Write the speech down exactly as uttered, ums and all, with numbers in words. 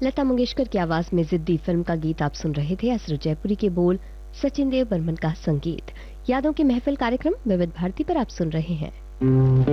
लता मंगेशकर की आवाज में जिद्दी फिल्म का गीत आप सुन रहे थे। असर जयपुरी के बोल, सचिन देव बर्मन का संगीत। यादों की महफिल कार्यक्रम विविध भारती पर आप सुन रहे हैं।